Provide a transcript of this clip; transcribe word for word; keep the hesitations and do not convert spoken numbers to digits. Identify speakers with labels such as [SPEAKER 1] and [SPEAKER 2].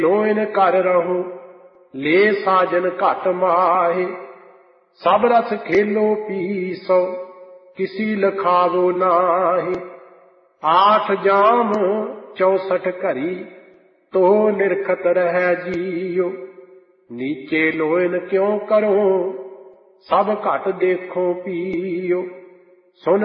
[SPEAKER 1] Lion ਕਰ ਰਹੋ ਲੈ ਸਾਜਨ ਘਟ ਮਾਹੇ। ਸਭ ਰਸ ਖੇਲੋ ਪੀਸੋ किसी लखावो नाहि। आठ जाम चौसठ घरी तो निरखत रह जियो। नीचे लोयन क्यों करो सब घट देखो पियो। सुन